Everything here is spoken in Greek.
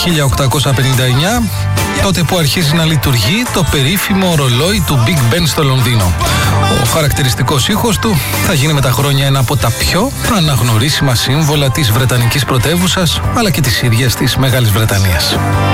1859, τότε που αρχίζει να λειτουργεί το περίφημο ρολόι του Big Ben στο Λονδίνο. Ο χαρακτηριστικός ήχος του θα γίνει με τα χρόνια ένα από τα πιο αναγνωρίσιμα σύμβολα της Βρετανικής πρωτεύουσας, αλλά και της ίδιας της Μεγάλης Βρετανίας.